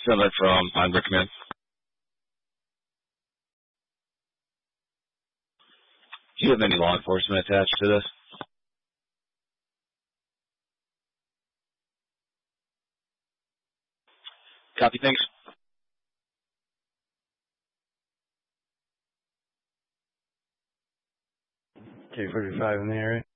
Similar from Pine Command. Do you have any law enforcement attached to this? Copy, thanks. K-45 in the area.